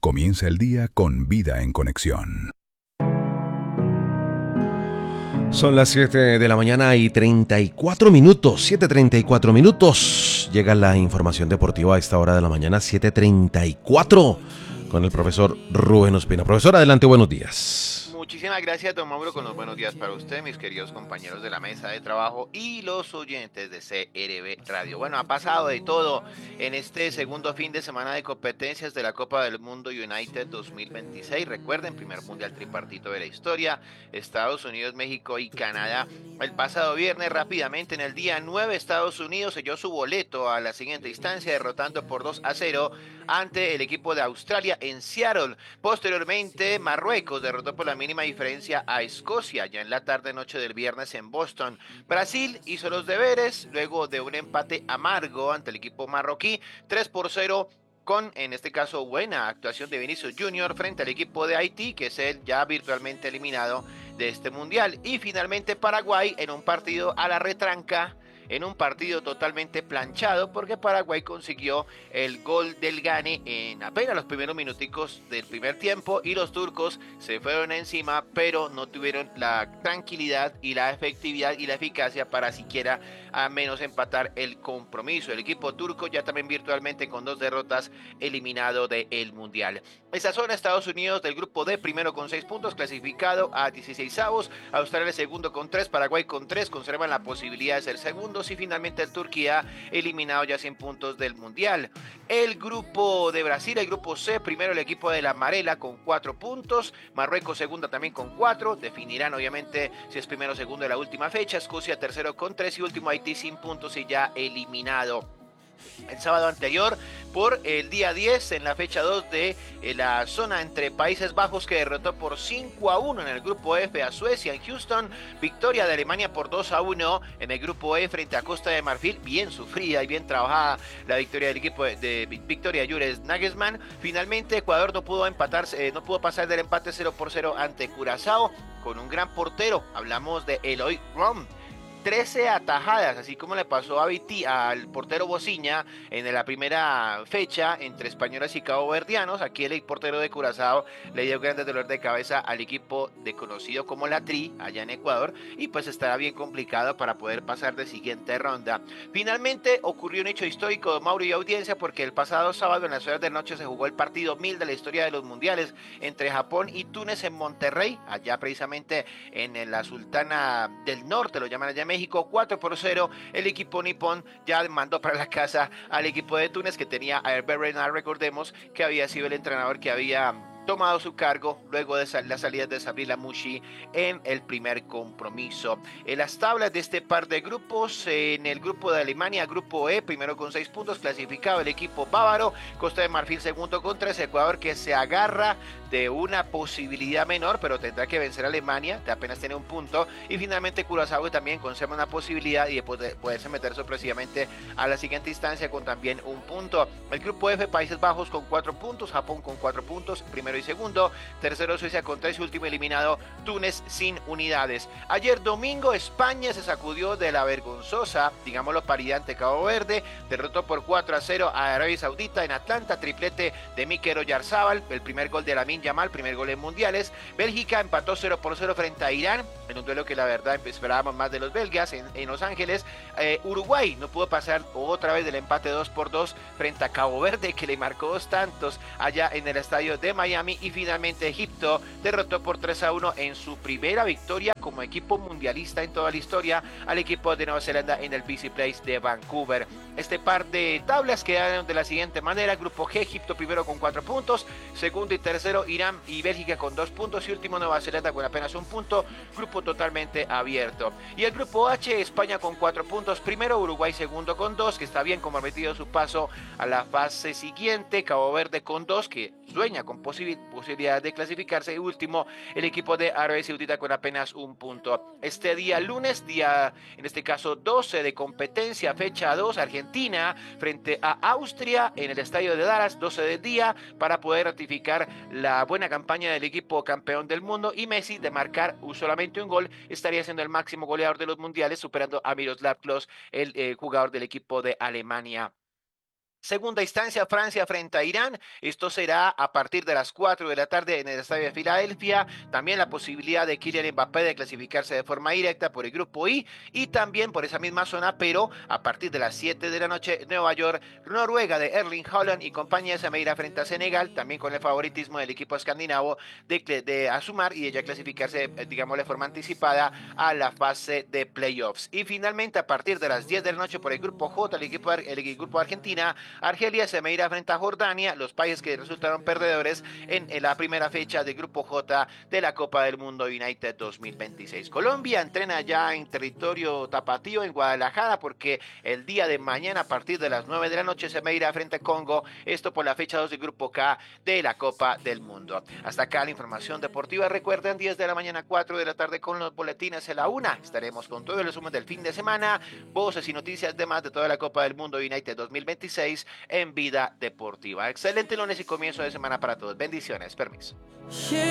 Comienza el día con Vida en Conexión. Son las 7 de la mañana y 34 minutos, 7:34 minutos. Llega la información deportiva a esta hora de la mañana, 7:34, con el profesor Rubén Ospina. Profesor, adelante, buenos días. Muchísimas gracias, don Mauro, con los buenos días para usted, mis queridos compañeros de la mesa de trabajo y los oyentes de CRB Radio. Bueno, ha pasado de todo en este segundo fin de semana de competencias de la Copa del Mundo United 2026. Recuerden, primer mundial tripartito de la historia, Estados Unidos, México y Canadá. El pasado viernes, rápidamente, en el día 9, Estados Unidos selló su boleto a la siguiente instancia, derrotando por 2-0 ante el equipo de Australia en Seattle. Posteriormente, Marruecos derrotó por la mínima diferencia a Escocia, ya en la tarde-noche del viernes en Boston. Brasil hizo los deberes luego de un empate amargo ante el equipo marroquí, 3-0, con, en este caso, buena actuación de Vinicius Junior frente al equipo de Haití, que es el ya virtualmente eliminado de este mundial. Y finalmente Paraguay en un partido a la retranca, en un partido totalmente planchado, porque Paraguay consiguió el gol del gane en apenas los primeros minuticos del primer tiempo y los turcos se fueron encima, pero no tuvieron la tranquilidad y la efectividad y la eficacia para siquiera a menos empatar el compromiso. El equipo turco ya también virtualmente con 2 derrotas eliminado del Mundial. Esa zona, Estados Unidos del grupo D, primero con 6 puntos, clasificado a 16avos, Australia segundo con 3, Paraguay con 3, conservan la posibilidad de ser segundos, y finalmente el Turquía eliminado ya 100 puntos del Mundial. El grupo de Brasil, el grupo C, primero el equipo de la Marela con 4 puntos, Marruecos segunda también con 4, definirán obviamente si es primero o segundo de la última fecha, Escocia tercero con 3 y último Haití sin puntos y ya eliminado. El sábado anterior, por el día 10, en la fecha 2 de la zona entre Países Bajos, que derrotó por 5-1 en el grupo F a Suecia en Houston, victoria de Alemania por 2-1 en el grupo E frente a Costa de Marfil, bien sufrida y bien trabajada la victoria del equipo de Victoria Jules Nagelsmann. Finalmente Ecuador no pudo no pudo pasar del empate 0-0 ante Curazao, con un gran portero, hablamos de Eloy Rom. 13 atajadas, así como le pasó a Viti, al portero Bociña en la primera fecha entre españoles y caboverdianos. Aquí el portero de Curazao le dio grandes dolor de cabeza al equipo de conocido como la Tri, allá en Ecuador, y pues estará bien complicado para poder pasar de siguiente ronda. Finalmente ocurrió un hecho histórico, Mauro y audiencia, porque el pasado sábado en las horas de la noche se jugó el partido 1000 de la historia de los mundiales entre Japón y Túnez en Monterrey, allá precisamente en la Sultana del Norte, lo llaman allá en México. 4-0, el equipo nipón ya mandó para la casa al equipo de Túnez, que tenía a Herbert Renard, recordemos que había sido el entrenador que había tomado su cargo luego de las salidas de Sabri Lamouchi en el primer compromiso. En las tablas de este par de grupos, en el grupo de Alemania, grupo E, primero con 6 puntos, clasificado el equipo bávaro, Costa de Marfil segundo con 3, Ecuador que se agarra de una posibilidad menor, pero tendrá que vencer a Alemania, que apenas tiene un punto, y finalmente Curazao, que también conserva una posibilidad y de poderse meter sorpresivamente a la siguiente instancia con también un punto. El grupo F, Países Bajos con 4 puntos, Japón con 4 puntos, primero y segundo, tercero Suecia con 3 y último eliminado Túnez sin unidades. Ayer domingo España se sacudió de la vergonzosa, digámoslo, paridad ante Cabo Verde, derrotó por 4-0 a Arabia Saudita en Atlanta, triplete de Mikel Oyarzábal, el primer gol de Lamine Yamal, primer gol en mundiales. Bélgica empató 0-0 frente a Irán, en un duelo que la verdad esperábamos más de los belgas en Los Ángeles. Uruguay no pudo pasar otra vez del empate 2-2 frente a Cabo Verde, que le marcó 2 tantos allá en el estadio de Miami. Y finalmente Egipto derrotó por 3-1 en su primera victoria como equipo mundialista en toda la historia al equipo de Nueva Zelanda en el BC Place de Vancouver. Este par de tablas quedaron de la siguiente manera: grupo G, Egipto primero con 4 puntos, segundo y tercero Irán y Bélgica con 2 puntos y último Nueva Zelanda con apenas 1 punto, grupo totalmente abierto. Y el grupo H, España con 4 puntos primero, Uruguay segundo con 2, que está bien comprometido su paso a la fase siguiente, Cabo Verde con 2, que sueña con posibilidad de clasificarse, y último el equipo de Arabia Saudita con apenas 1 punto. Este día lunes, día en este caso 12 de competencia, fecha 2, Argentina frente a Austria en el estadio de Dallas, 12 del día, para poder ratificar la buena campaña del equipo campeón del mundo, y Messi, de marcar solamente un gol, estaría siendo el máximo goleador de los mundiales, superando a Miroslav Klose, el jugador del equipo de Alemania. Segunda instancia, Francia frente a Irán. Esto será a partir de las 4 de la tarde en el estadio de Filadelfia. También la posibilidad de Kylian Mbappé de clasificarse de forma directa por el grupo I y también por esa misma zona, pero a partir de las 7 de la noche, Nueva York, Noruega de Erling Haaland y compañía se medirá frente a Senegal, también con el favoritismo del equipo escandinavo de asumar y ella clasificarse, digamos, de forma anticipada a la fase de playoffs. Y finalmente, a partir de las 10 de la noche por el grupo J, el grupo de Argentina, Argelia se medirá frente a Jordania, los países que resultaron perdedores en la primera fecha del Grupo J de la Copa del Mundo United 2026. Colombia entrena ya en territorio tapatío en Guadalajara porque el día de mañana a partir de las 9 de la noche se medirá frente a Congo, esto por la fecha 2 del Grupo K de la Copa del Mundo. Hasta acá la información deportiva. Recuerden, 10 de la mañana, 4 de la tarde con los boletines en la 1. Estaremos con todo el resumen del fin de semana, voces y noticias demás de toda la Copa del Mundo United 2026 en Vida Deportiva. Excelente lunes y comienzo de semana para todos. Bendiciones. Permiso.